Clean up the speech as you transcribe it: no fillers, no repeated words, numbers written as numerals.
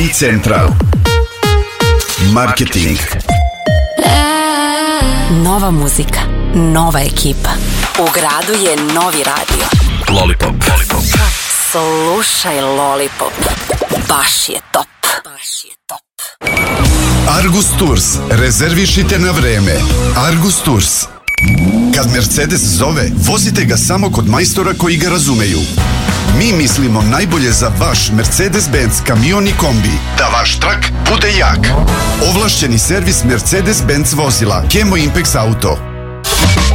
Central Marketing. Nova muzika, nova ekipa. U gradu je novi radio. Lollipop. Slušaj Lollipop. Baš je top. Argus Tours. Rezervišite na vreme. Argus Tours. Kad Mercedes zove, vozite ga samo kod majstora koji ga razumeju. Mi mislimo najbolje za vaš Mercedes-Benz kamion i kombi. Da vaš trak bude jak. Ovlašćeni servis Mercedes-Benz vozila Chemo Impex Auto.